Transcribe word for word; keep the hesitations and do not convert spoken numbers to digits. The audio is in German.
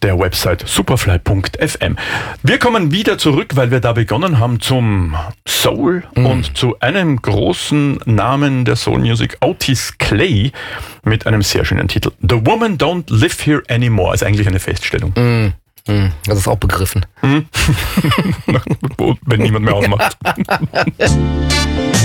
der Website superfly punkt f m. Wir kommen wieder zurück, weil wir da begonnen haben zum Soul mm. und zu einem großen Namen der Soul Music, Otis Clay, mit einem sehr schönen Titel. The Woman Don't Live Here Anymore ist eigentlich eine Feststellung. Mm. Mm. Das ist auch begriffen. Mm. Wenn niemand mehr ausmacht.